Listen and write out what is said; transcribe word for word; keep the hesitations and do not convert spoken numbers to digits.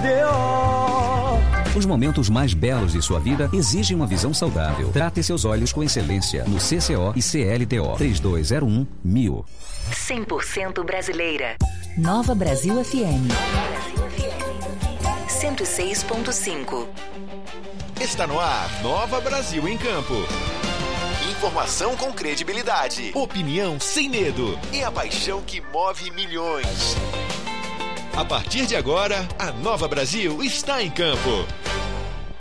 D O. Os momentos mais belos de sua vida exigem uma visão saudável. Trate seus olhos com excelência no C C O e C L T O. três dois zero um mil. cem por cento brasileira. Nova Brasil F M. cento e seis ponto cinco. Está no ar, Nova Brasil em Campo. Informação com credibilidade, opinião sem medo e a paixão que move milhões. A partir de agora, a Nova Brasil está em campo.